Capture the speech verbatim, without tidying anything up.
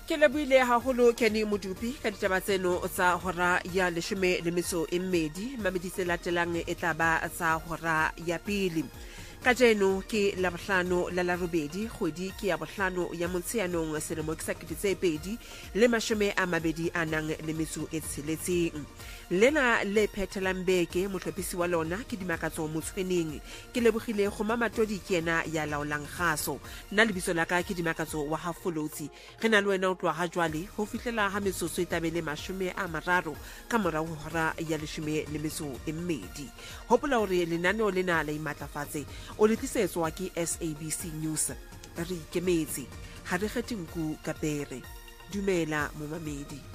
Ke lebohile haholo Kenny Modupi ka ditaba tseno tsa hora ya leshome le metso e mmedi mamedise latelang e tla ba tsa hora ya pele. Ka jeno ke la bohlano la la robedi kgwedi ke ya bohlano ya Motsheanong selemo ke sa tse pedi le mashome a mabedi a nang le metso e tsheletseng. Lena le phethelang beke mohlopisi wa lona ke Dimakatso Motshweneng ke lebogile go mamatodi ke yena ya laolang kgaso nna lebitso la ka ke Dimakatso wa Hafolotsi re na le wena o tloga jwale ho fihlela ha metsotso e tabele mashome a mararo ka morao ho hora ya leshome le metso e mmedi. Hopola hore lenaneo lena la imatlafatse o le tlisetswa ke S A B C News re ikemetse ha re kgethe nku ka pere. Dumela momamedi.